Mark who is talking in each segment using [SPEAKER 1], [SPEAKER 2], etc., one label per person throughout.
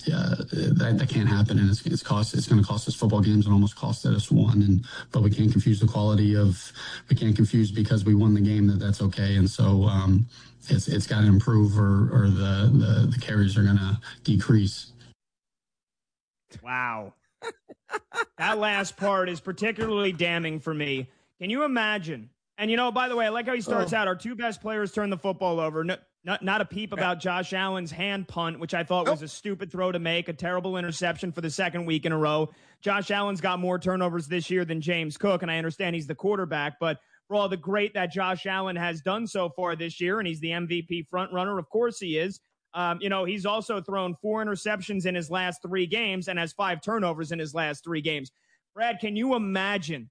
[SPEAKER 1] that can't happen, and it's going to cost us football games and almost costed us one. But we can't confuse the quality of, we can't confuse because we won the game that's okay. And so it's got to improve, or the carries are going to decrease.
[SPEAKER 2] Wow. That last part is particularly damning for me. Can you imagine? And, by the way, I like how he starts out. Our two best players turn the football over. Not a peep about Josh Allen's hand punt, which I thought was a stupid throw to make, a terrible interception for the second week in a row. Josh Allen's got more turnovers this year than James Cook, and I understand he's the quarterback, but for all the great that Josh Allen has done so far this year, and he's the MVP frontrunner, of course he is. He's also thrown 4 interceptions in his last 3 games and has 5 turnovers in his last 3 games. Brad, can you imagine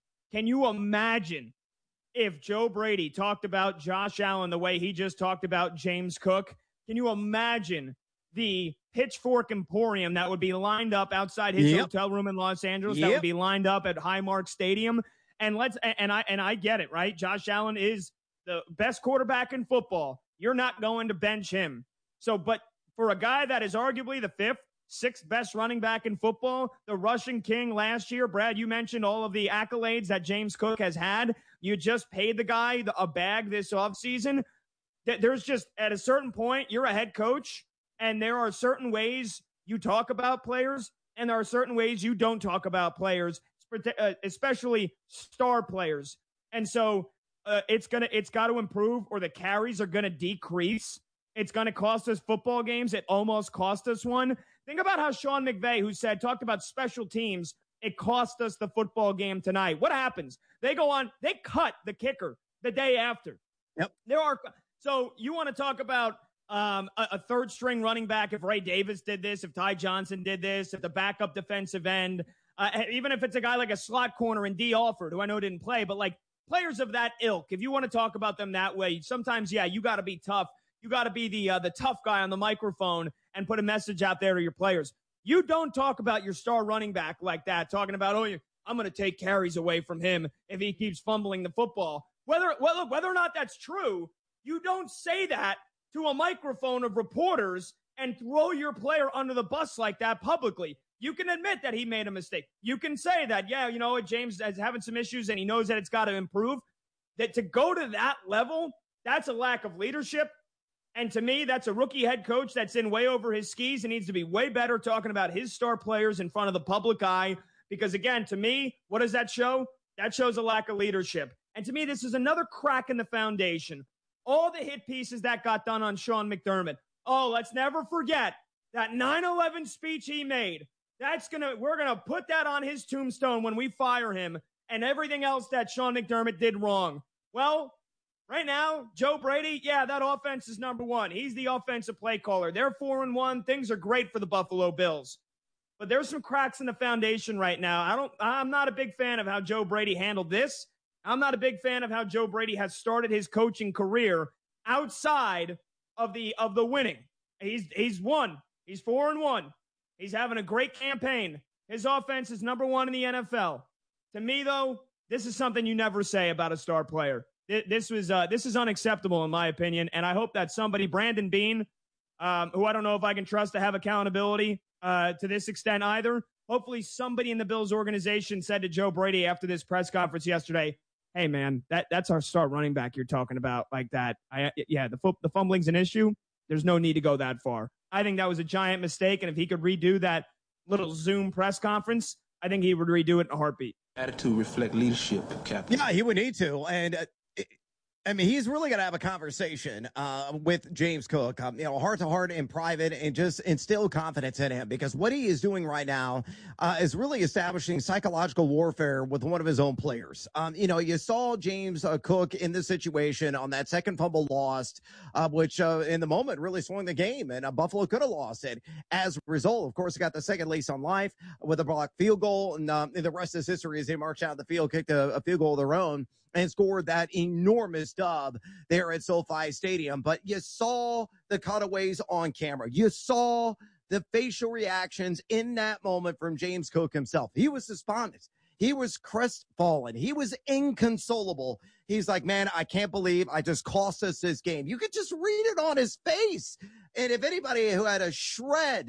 [SPEAKER 2] if Joe Brady talked about Josh Allen the way he just talked about James Cook? Can you imagine the Pitchfork Emporium that would be lined up outside his hotel room in Los Angeles, that would be lined up at Highmark Stadium? And I get it, right? Josh Allen is the best quarterback in football. You're not going to bench him. So, but for a guy that is arguably the 5th, 6th best running back in football, the rushing king last year, Brad, you mentioned all of the accolades that James Cook has had. You just paid the guy a bag this offseason. There's just, at a certain point, you're a head coach, and there are certain ways you talk about players, and there are certain ways you don't talk about players, especially star players. And so it's got to improve, or the carries are going to decrease. It's going to cost us football games. It almost cost us one. Think about how Sean McVay, talked about special teams, it cost us the football game tonight. What happens? They go on, they cut the kicker the day after.
[SPEAKER 3] Yep.
[SPEAKER 2] So you want to talk about a third string running back, if Ray Davis did this, if Ty Johnson did this, if the backup defensive end, even if it's a guy like a slot corner in D. Alford, who I know didn't play, but like players of that ilk, if you want to talk about them that way, sometimes, you got to be tough. You got to be the tough guy on the microphone and put a message out there to your players. You don't talk about your star running back like that, talking about, I'm going to take carries away from him if he keeps fumbling the football. Whether or not that's true, you don't say that to a microphone of reporters and throw your player under the bus like that publicly. You can admit that he made a mistake. You can say that, James is having some issues and he knows that it's got to improve. That to go to that level, that's a lack of leadership. And to me, that's a rookie head coach that's in way over his skis and needs to be way better talking about his star players in front of the public eye. Because again, to me, what does that show? That shows a lack of leadership. And to me, this is another crack in the foundation. All the hit pieces that got done on Sean McDermott. Oh, let's never forget that 9/11 speech he made. We're going to put that on his tombstone when we fire him, and everything else that Sean McDermott did wrong. Well, right now, Joe Brady, that offense is number one. He's the offensive play caller. They're 4-1. Things are great for the Buffalo Bills. But there's some cracks in the foundation right now. I'm not a big fan of how Joe Brady handled this. I'm not a big fan of how Joe Brady has started his coaching career outside of the winning. He's won. He's 4-1. He's having a great campaign. His offense is number 1 in the NFL. To me, though, this is something you never say about a star player. This is unacceptable in my opinion, and I hope that somebody, Brandon Beane, who I don't know if I can trust to have accountability to this extent either. Hopefully somebody in the Bills organization said to Joe Brady after this press conference yesterday, hey man, that's our star running back you're talking about like that. The fumbling's an issue. There's no need to go that far. I think that was a giant mistake, and if he could redo that little Zoom press conference, I think he would redo it in a heartbeat.
[SPEAKER 4] Attitude reflect leadership, Captain.
[SPEAKER 3] Yeah, he would need to, and he's really going to have a conversation with James Cook, heart to heart in private, and just instill confidence in him, because what he is doing right now is really establishing psychological warfare with one of his own players. You saw James Cook in this situation on that second fumble lost, which in the moment really swung the game, and Buffalo could have lost it. As a result, of course, got the second lease on life with a blocked field goal, and the rest is history as they marched out of the field, kicked a field goal of their own, and scored that enormous dub there at SoFi Stadium. But you saw the cutaways on camera. You saw the facial reactions in that moment from James Cook himself. He was despondent. He was crestfallen. He was inconsolable. He's like, man, I can't believe I just cost us this game. You could just read it on his face. And if anybody who had a shred